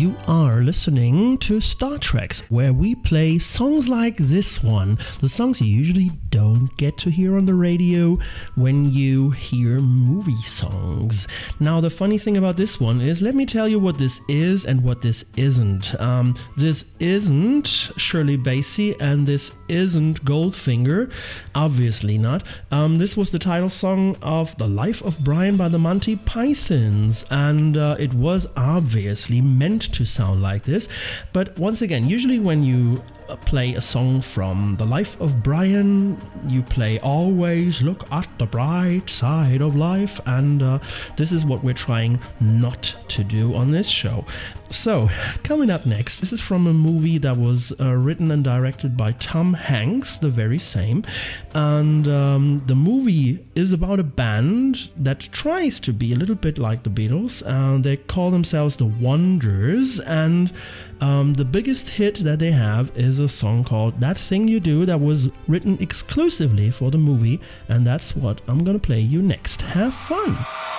You are listening to Star Trek, where we play songs like this one, the songs you usually don't get to hear on the radio when you hear movie songs. Now, the funny thing about this one is, let me tell you what this is and what this isn't. This isn't Shirley Bassey and this isn't Goldfinger, obviously not. This was the title song of The Life of Brian by the Monty Pythons, and it was obviously meant to sound like this. But once again, usually when you play a song from The Life of Brian, you play Always Look at the Bright Side of Life, and this is what we're trying not to do on this show. So, coming up next, this is from a movie that was written and directed by Tom Hanks, the very same, and the movie is about a band that tries to be a little bit like the Beatles. They call themselves the Wonders, and the biggest hit that they have is a song called That Thing You Do, that was written exclusively for the movie, and that's what I'm gonna play you next. Have fun!